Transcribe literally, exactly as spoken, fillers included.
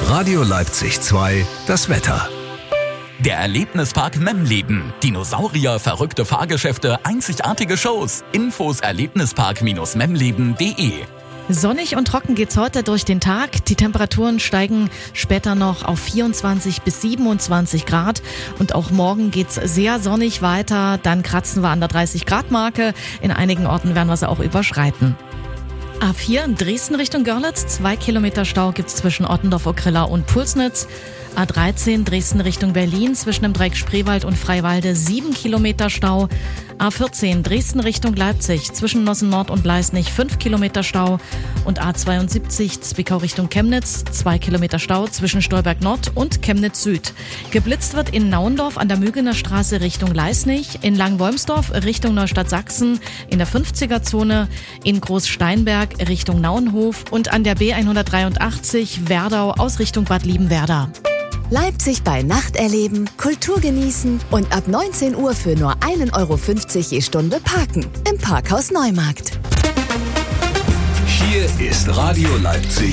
Radio Leipzig zwei, das Wetter. Der Erlebnispark Memleben. Dinosaurier, verrückte Fahrgeschäfte, einzigartige Shows. Infos erlebnispark memleben punkt de. Sonnig und trocken geht's heute durch den Tag. Die Temperaturen steigen später noch auf vierundzwanzig bis siebenundzwanzig Grad. Und auch morgen geht's sehr sonnig weiter. Dann kratzen wir an der dreißig Grad Marke. In einigen Orten werden wir sie auch überschreiten. A vier Dresden Richtung Görlitz. Zwei Kilometer Stau gibt's zwischen Ottendorf-Okrilla und Pulsnitz. A dreizehn Dresden Richtung Berlin zwischen dem Dreieck Spreewald und Freiwalde sieben Kilometer Stau. A vierzehn Dresden Richtung Leipzig zwischen Nossen Nord und Leisnig fünf Kilometer Stau. Und A zweiundsiebzig Zwickau Richtung Chemnitz zwei Kilometer Stau zwischen Stolberg Nord und Chemnitz Süd. Geblitzt wird in Nauendorf an der Mügener Straße Richtung Leisnig, in Langenwolmsdorf Richtung Neustadt Sachsen, in der fünfziger Zone, in Großsteinberg Richtung Nauenhof und an der B hundertdreiundachtzig Werdau aus Richtung Bad Liebenwerda. Leipzig bei Nacht erleben, Kultur genießen und ab neunzehn Uhr für nur ein Euro fünfzig je Stunde parken. Im Parkhaus Neumarkt. Hier ist Radio Leipzig.